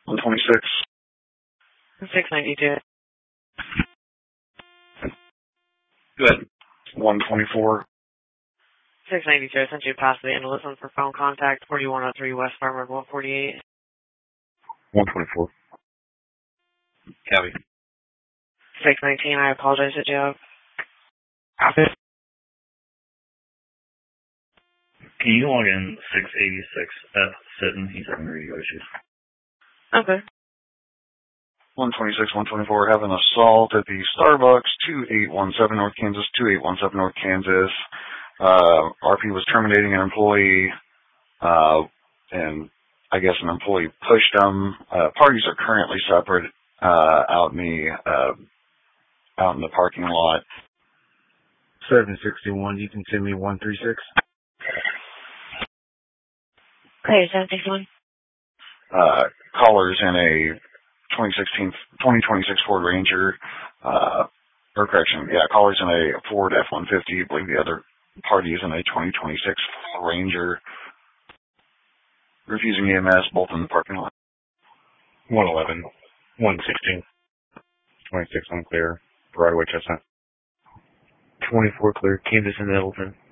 126. 692. Good. 124. 692. I sent you past the end. Listen for phone contact 4103 West Farmer 148. 124. Copy. 619. I apologize to Joe. Copy. Can you log in 686F Sitton? He's having radio issues. Okay. 126, 124, have an assault at the Starbucks, 2817 North Kansas, 2817 North Kansas. RP was terminating an employee, and I guess an employee pushed them. Parties are currently separate out in the parking lot. 761, you can send me 136. Okay, 761. Callers in a 2026 Ford Ranger, callers in a Ford F-150. I believe the other party is in a 2026 Ranger. Refusing EMS, both in the parking lot. 111, 116, 26 unclear, Broadway Chestnut. 24 clear, Kansas and Middleton.